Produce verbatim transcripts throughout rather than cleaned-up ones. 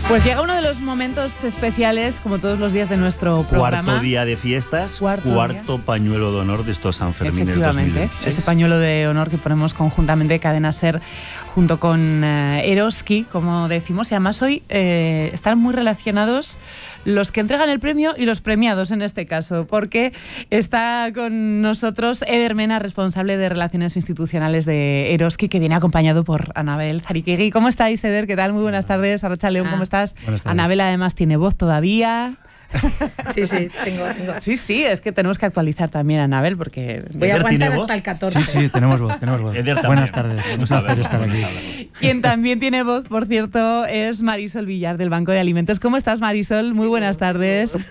Pues llega uno de los momentos especiales, como todos los días de nuestro programa. Cuarto día de fiestas, cuarto, cuarto pañuelo de honor de estos Sanfermines dos mil veintiséis. Ese pañuelo de honor que ponemos conjuntamente Cadena Ser junto con uh, Eroski, como decimos. Y además hoy eh, están muy relacionados los que entregan el premio y los premiados en este caso, porque está con nosotros Eder Mena, responsable de Relaciones Institucionales de Eroski, que viene acompañado por Anabel Zariquegui. ¿Cómo estáis, Eder? ¿Qué tal? Muy buenas tardes. Arratxa León, ah, ¿cómo estás? Anabel además tiene voz todavía. Sí, sí, tengo, tengo. Sí, sí, es que tenemos que actualizar también a Anabel porque... Voy a aguantar hasta el catorce. Sí, sí, tenemos voz, tenemos voz. Buenas tardes, un placer estar aquí. Quien también tiene voz, por cierto, es Marisol Villar del Banco de Alimentos. ¿Cómo estás, Marisol? Muy buenas tardes.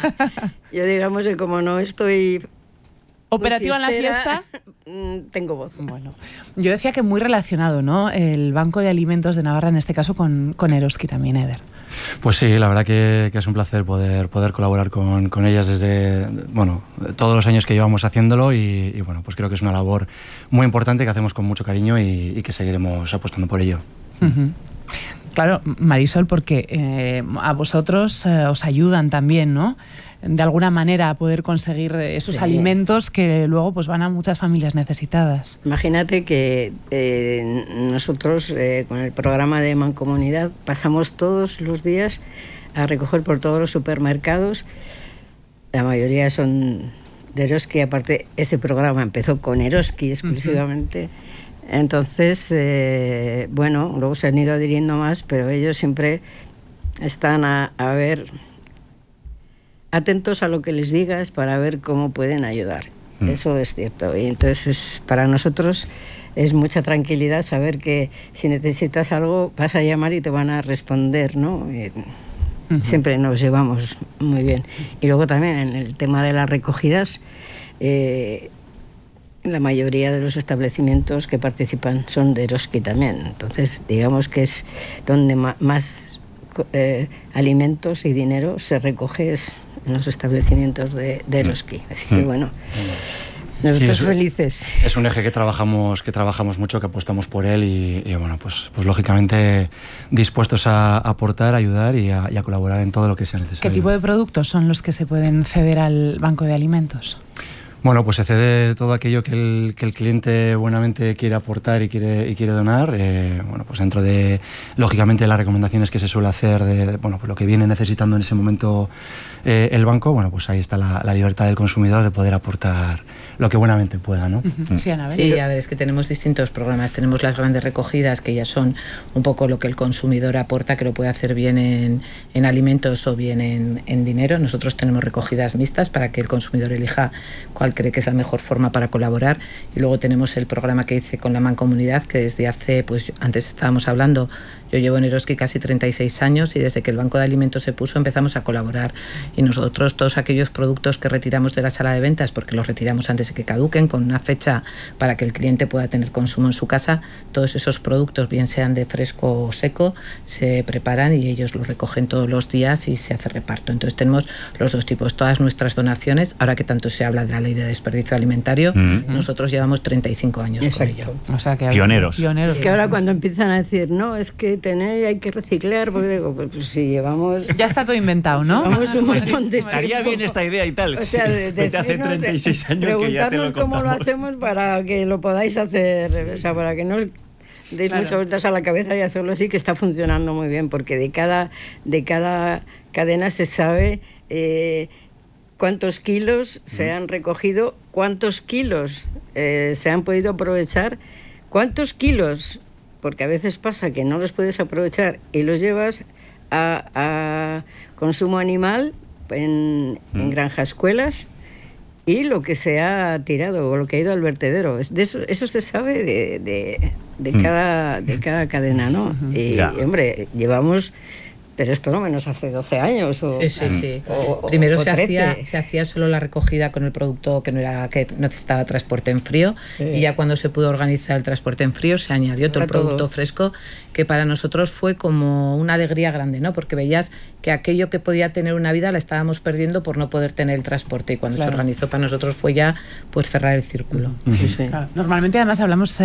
Yo digamos que como no estoy... ¿Operativa en la fiesta? Tengo voz. Bueno, yo decía que muy relacionado, ¿no? El Banco de Alimentos de Navarra, en este caso, con, con Eroski también, Eder. Pues sí, la verdad que, que es un placer poder, poder colaborar con, con ellas desde, bueno, todos los años que llevamos haciéndolo y, y bueno, pues creo que es una labor muy importante que hacemos con mucho cariño y, y que seguiremos apostando por ello. Uh-huh. Claro, Marisol, porque eh, a vosotros eh, os ayudan también, ¿no? De alguna manera a poder conseguir esos sí. alimentos que luego pues van a muchas familias necesitadas. Imagínate que eh, nosotros eh, con el programa de Mancomunidad pasamos todos los días a recoger por todos los supermercados. La mayoría son de Eroski, aparte ese programa empezó con Eroski exclusivamente. Uh-huh. Entonces, eh, bueno, luego se han ido adhiriendo más, pero ellos siempre están a, a ver... atentos a lo que les digas para ver cómo pueden ayudar. Mm. Eso es cierto. Y entonces es, para nosotros es mucha tranquilidad saber que si necesitas algo vas a llamar y te van a responder, ¿no? Y uh-huh. Siempre nos llevamos muy bien. Y luego también en el tema de las recogidas, eh, la mayoría de los establecimientos que participan son de Eroski también. Entonces digamos que es donde ma- más eh, alimentos y dinero se recoge es en los establecimientos de, de Eroski. Así que bueno, nosotros sí, es, felices. Es un eje que trabajamos, que trabajamos mucho, que apostamos por él y, y bueno, pues, pues lógicamente dispuestos a aportar, a ayudar y a, y a colaborar en todo lo que sea necesario. ¿Qué tipo de productos son los que se pueden ceder al Banco de Alimentos? Bueno, pues se cede todo aquello que el, que el cliente buenamente quiere aportar y quiere, y quiere donar. Eh, bueno, pues dentro de, lógicamente, las recomendaciones que se suele hacer de, de bueno, pues lo que viene necesitando en ese momento eh, el banco, bueno, pues ahí está la, la libertad del consumidor de poder aportar lo que buenamente pueda, ¿no? Uh-huh. Sí, Anabel. Sí, a ver, es que tenemos distintos programas. Tenemos las grandes recogidas, que ya son un poco lo que el consumidor aporta, que lo puede hacer bien en, en alimentos o bien en, en dinero. Nosotros tenemos recogidas mixtas para que el consumidor elija cuál cree que es la mejor forma para colaborar. Y luego tenemos el programa que hice con la Mancomunidad, que desde hace, pues antes estábamos hablando, yo llevo en Eroski casi treinta y seis años y desde que el Banco de Alimentos se puso empezamos a colaborar. Y nosotros todos aquellos productos que retiramos de la sala de ventas, porque los retiramos antes de que caduquen, con una fecha para que el cliente pueda tener consumo en su casa, todos esos productos, bien sean de fresco o seco, se preparan y ellos los recogen todos los días y se hace reparto. Entonces tenemos los dos tipos. Todas nuestras donaciones, ahora que tanto se habla de la ley de desperdicio alimentario, mm-hmm. nosotros llevamos treinta y cinco años Exacto. con ello. O sea que pioneros. pioneros. Es que ahora cuando empiezan a decir, no, es que tener, hay que reciclar, porque digo, pues, pues si llevamos... Ya está todo inventado, ¿no? Llevamos un montón de Estaría bien esta idea y tal. O sea, de, desde hace treinta y seis años que ya te lo contamos. Cómo lo hacemos para que lo podáis hacer, o sea, para que no os deis claro. muchas vueltas a la cabeza y hacerlo así, que está funcionando muy bien, porque de cada, de cada cadena se sabe eh, cuántos kilos mm. se han recogido, cuántos kilos eh, se han podido aprovechar, cuántos kilos, porque a veces pasa que no los puedes aprovechar y los llevas a, a consumo animal en, mm. en granja escuelas, y lo que se ha tirado o lo que ha ido al vertedero. De eso, eso se sabe de, de, de, mm. cada, de cada cadena, ¿no? Uh-huh. Y, y, hombre, llevamos... Pero esto no menos hace doce años o, sí, sí, sí. o, Primero o se, hacía, se hacía solo la recogida con el producto que no era que necesitaba transporte en frío, sí. Y ya cuando se pudo organizar el transporte en frío se añadió todo el producto todo. fresco, que para nosotros fue como una alegría grande, ¿no? Porque veías que aquello que podía tener una vida la estábamos perdiendo por no poder tener el transporte, y cuando claro. se organizó para nosotros fue ya pues cerrar el círculo. Uh-huh. Sí, sí. Claro. Normalmente además hablamos